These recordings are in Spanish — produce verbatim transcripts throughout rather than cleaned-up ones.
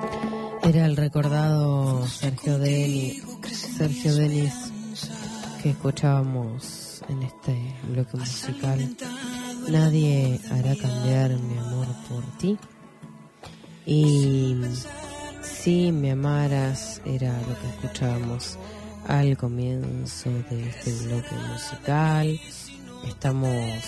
Era el recordado Sergio Denis, Sergio Denis que escuchábamos en este bloque musical. Nadie hará cambiar mi amor por ti. Y si me amaras era lo que escuchábamos al comienzo de este bloque musical. Estamos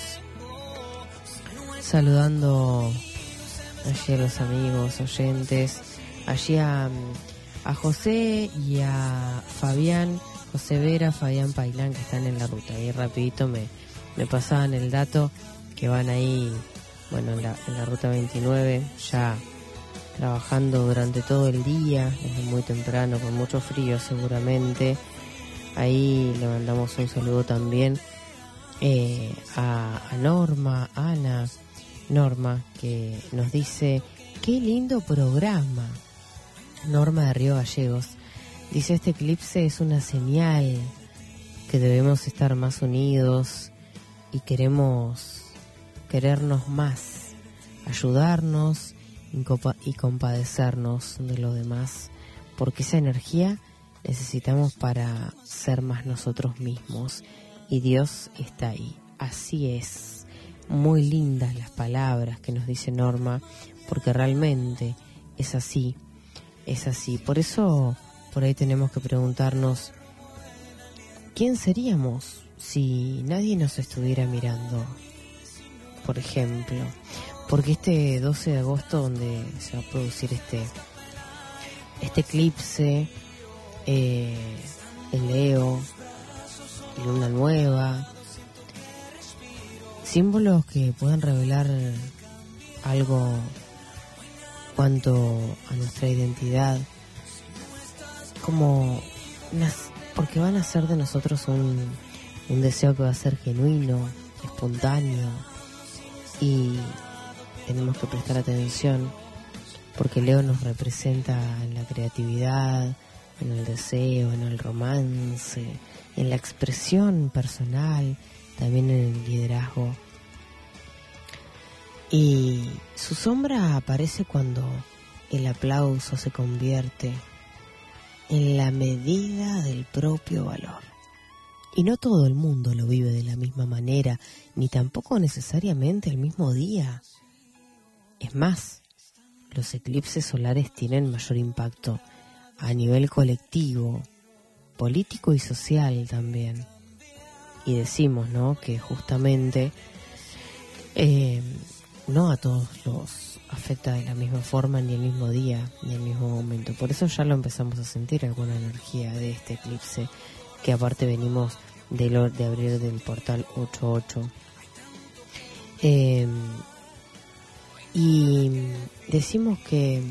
saludando allí a los amigos oyentes, allí a, a José y a Fabián, José Vera, Fabián Pailán, que están en la ruta. Y rapidito me, me pasaban el dato que van ahí, bueno, en la, en la ruta veintinueve, ya trabajando durante todo el día, desde muy temprano, con mucho frío seguramente. Ahí le mandamos un saludo también eh, a, a Norma, Ana, Norma, que nos dice: qué lindo programa. Norma de Río Gallegos dice: este eclipse es una señal que debemos estar más unidos y queremos querernos más, ayudarnos y compadecernos de lo demás, porque esa energía necesitamos para ser más nosotros mismos, y Dios está ahí. Así es. Muy lindas las palabras que nos dice Norma, porque realmente es así, es así. Por eso, por ahí tenemos que preguntarnos: ¿quién seríamos si nadie nos estuviera mirando? Por ejemplo, porque este doce de agosto, donde se va a producir este este eclipse, eh, en Leo, luna nueva, símbolos que pueden revelar algo cuanto a nuestra identidad, como porque van a ser de nosotros un, un deseo que va a ser genuino, espontáneo, y tenemos que prestar atención, porque Leo nos representa en la creatividad, en el deseo, en el romance, en la expresión personal, también en el liderazgo. Y su sombra aparece cuando el aplauso se convierte en la medida del propio valor. Y no todo el mundo lo vive de la misma manera, ni tampoco necesariamente el mismo día. Es más, los eclipses solares tienen mayor impacto a nivel colectivo, político y social también. Y decimos, ¿no?, que justamente eh, no a todos los afecta de la misma forma, ni el mismo día, ni el mismo momento. Por eso ya lo empezamos a sentir, alguna energía de este eclipse, que aparte venimos de, lo, de abrir del portal ocho ocho. Eh, y decimos que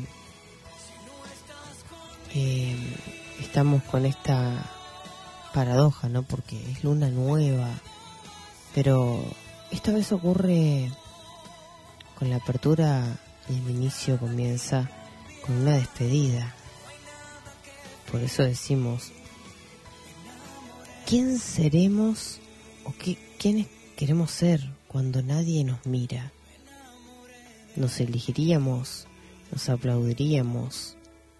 eh, estamos con esta paradoja, ¿no?, porque es luna nueva, pero esta vez ocurre con la apertura, y el inicio comienza con una despedida. Por eso decimos: ¿quién seremos o qué, quiénes queremos ser cuando nadie nos mira? ¿Nos elegiríamos? ¿Nos aplaudiríamos?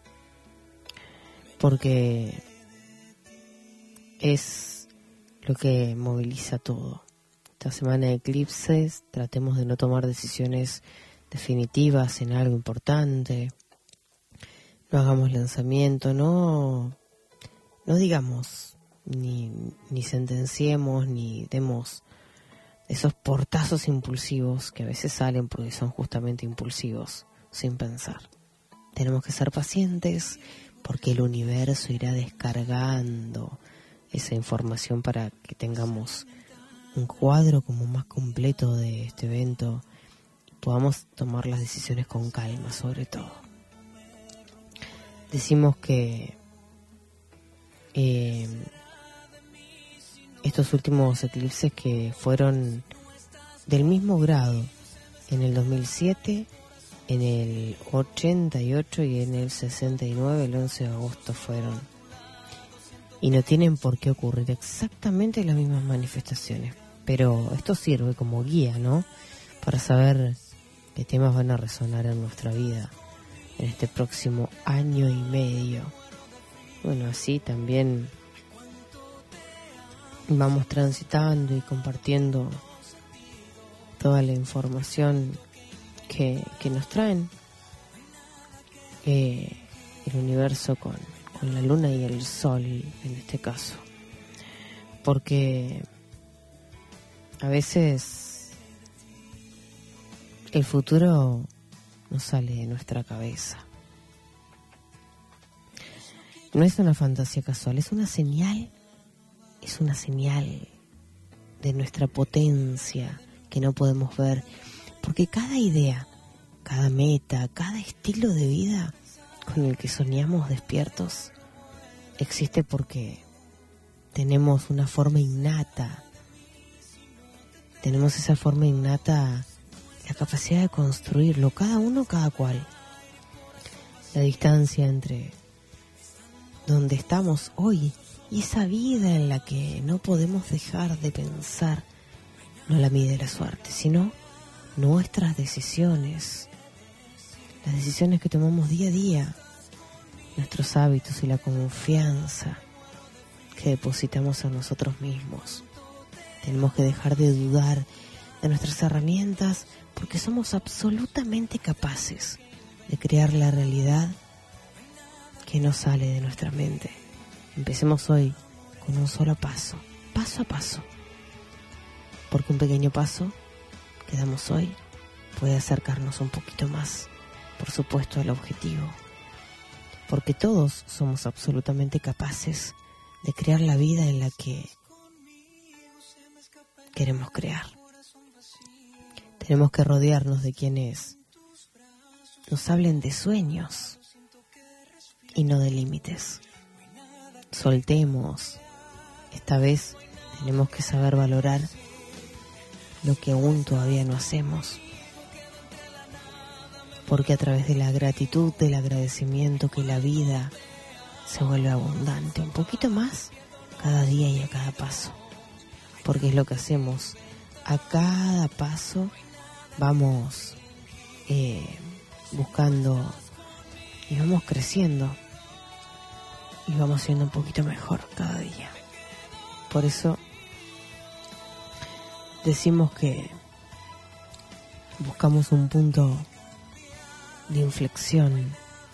Porque es lo que moviliza todo. Esta semana de eclipses, tratemos de no tomar decisiones definitivas en algo importante. No hagamos lanzamiento, no, no digamos, ni, ni sentenciemos, ni demos esos portazos impulsivos que a veces salen porque son justamente impulsivos, sin pensar. Tenemos que ser pacientes, porque el universo irá descargando esa información para que tengamos un cuadro como más completo de este evento y podamos tomar las decisiones con calma, sobre todo. Decimos que eh, estos últimos eclipses que fueron del mismo grado en el dos mil siete, en el ochenta y ocho y en el sesenta y nueve, el once de agosto fueron. Y no tienen por qué ocurrir exactamente las mismas manifestaciones, pero esto sirve como guía, ¿no?, para saber qué temas van a resonar en nuestra vida en este próximo año y medio. Bueno, así también vamos transitando y compartiendo toda la información que, que nos traen eh, el universo con, con la luna y el sol en este caso, porque a veces el futuro no sale de nuestra cabeza. No es una fantasía casual, es una señal, es una señal de nuestra potencia que no podemos ver, porque cada idea, cada meta, cada estilo de vida con el que soñamos despiertos existe porque tenemos una forma innata, tenemos esa forma innata, la capacidad de construirlo, cada uno, cada cual. La distancia entre donde estamos hoy y esa vida en la que no podemos dejar de pensar no la mide la suerte, sino nuestras decisiones, las decisiones que tomamos día a día, nuestros hábitos y la confianza que depositamos en nosotros mismos. Tenemos que dejar de dudar de nuestras herramientas porque somos absolutamente capaces de crear la realidad que no sale de nuestra mente. Empecemos hoy con un solo paso, paso a paso, porque un pequeño paso que damos hoy puede acercarnos un poquito más, por supuesto, al objetivo, porque todos somos absolutamente capaces de crear la vida en la que queremos crear. Tenemos que rodearnos de quienes nos hablen de sueños y no de límites. Soltemos. Esta vez tenemos que saber valorar lo que aún todavía no hacemos, porque a través de la gratitud, del agradecimiento, que la vida se vuelve abundante, un poquito más cada día y a cada paso, porque es lo que hacemos. A cada paso vamos eh, buscando y vamos creciendo y vamos siendo un poquito mejor cada día. Por eso decimos que buscamos un punto de inflexión.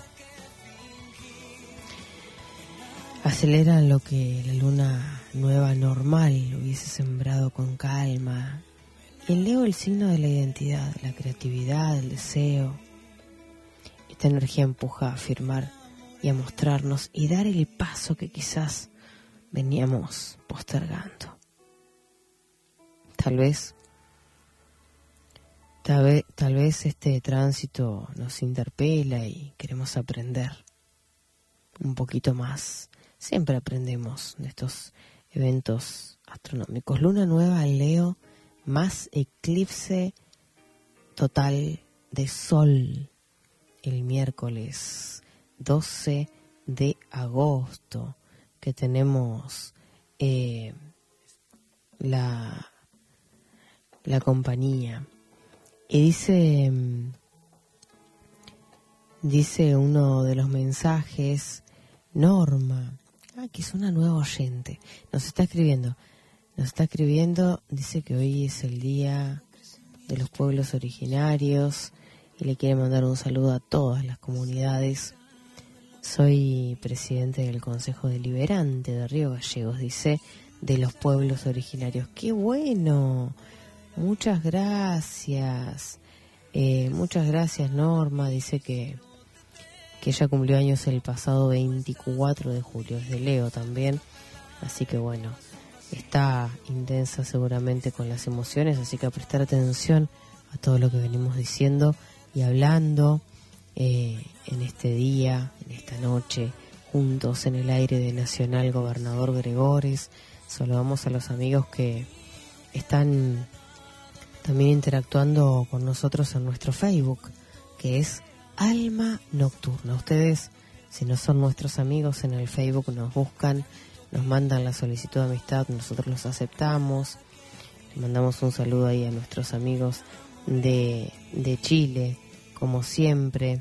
Acelera lo que la luna nueva normal hubiese sembrado con calma. Y en Leo, el signo de la identidad, la creatividad, el deseo. Esta energía empuja a afirmar y a mostrarnos y dar el paso que quizás veníamos postergando. Tal vez, tal vez, tal vez este tránsito nos interpela y queremos aprender un poquito más. Siempre aprendemos de estos eventos astronómicos. Luna nueva en Leo, más eclipse total de sol el miércoles doce de agosto, que tenemos eh, la, la compañía. Y dice, dice uno de los mensajes, Norma, ah, que es una nueva oyente, nos está escribiendo, nos está escribiendo, dice que hoy es el día de los pueblos originarios y le quiere mandar un saludo a todas las comunidades. Soy presidente del Consejo Deliberante de Río Gallegos, dice, de los pueblos originarios. ¡Qué bueno! Muchas gracias. Eh, muchas gracias, Norma. Dice que, que ella cumplió años el pasado veinticuatro de julio. Es de Leo también. Así que bueno, está intensa seguramente con las emociones. Así que a prestar atención a todo lo que venimos diciendo y hablando eh, en este día, en esta noche, juntos en el aire de Nacional Gobernador Gregores. Saludamos a los amigos que están también interactuando con nosotros en nuestro Facebook, que es Alma Nocturna. Ustedes, si no son nuestros amigos en el Facebook, nos buscan, nos mandan la solicitud de amistad, nosotros los aceptamos. Le mandamos un saludo ahí a nuestros amigos de, de Chile, como siempre.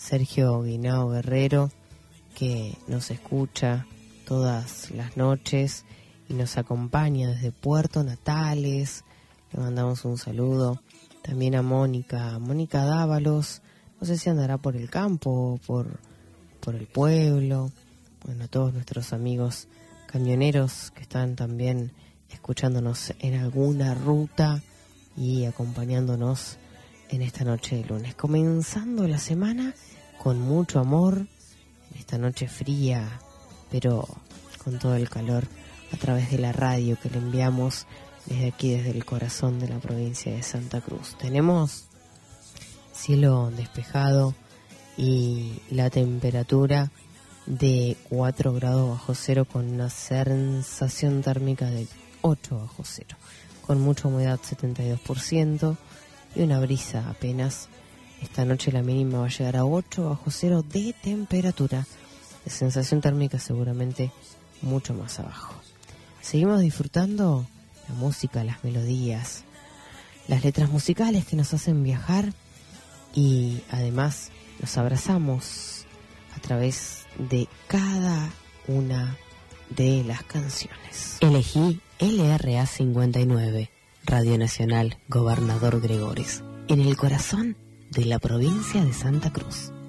Sergio Guinao Guerrero, que nos escucha todas las noches y nos acompaña desde Puerto Natales. Le mandamos un saludo. También a Mónica, Mónica Dávalos, no sé si andará por el campo o por, por el pueblo. Bueno, a todos nuestros amigos camioneros que están también escuchándonos en alguna ruta y acompañándonos en esta noche de lunes. Comenzando la semana con mucho amor, en esta noche fría, pero con todo el calor, a través de la radio que le enviamos desde aquí, desde el corazón de la provincia de Santa Cruz. Tenemos cielo despejado y la temperatura de cuatro grados bajo cero, con una sensación térmica de ocho bajo cero, con mucha humedad setenta y dos por ciento y una brisa apenas. Esta noche la mínima va a llegar a ocho bajo cero de temperatura, de sensación térmica seguramente mucho más abajo. Seguimos disfrutando la música, las melodías, las letras musicales que nos hacen viajar, y además nos abrazamos a través de cada una de las canciones. Elegí L R A cincuenta y nueve, Radio Nacional Gobernador Gregores, en el corazón de la provincia de Santa Cruz.